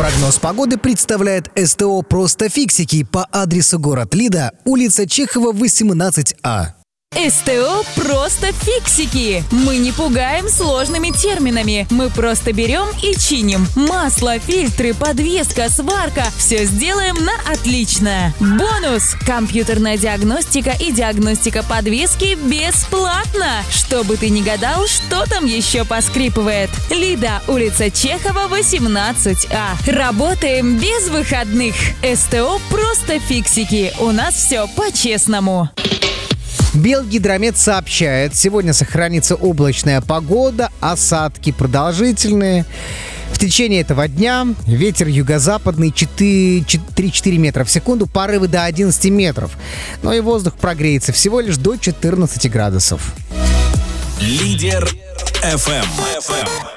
Прогноз погоды представляет СТО «Просто фиксики» по адресу город Лида, улица Чехова, 18А. СТО «Просто фиксики». Мы не пугаем сложными терминами. Мы просто берем и чиним. Масло, фильтры, подвеска, сварка. Все сделаем на отлично. Бонус! Компьютерная диагностика и диагностика подвески бесплатно. Чтобы ты не гадал, что там еще поскрипывает. Лида, улица Чехова, 18А. Работаем без выходных. СТО «Просто фиксики». У нас все по-честному. Белгидромет сообщает, сегодня сохранится облачная погода, осадки продолжительные. В течение этого дня ветер юго-западный 3-4 метра в секунду, порывы до 11 метров. Но и воздух прогреется всего лишь до 14 градусов. Лидер FM.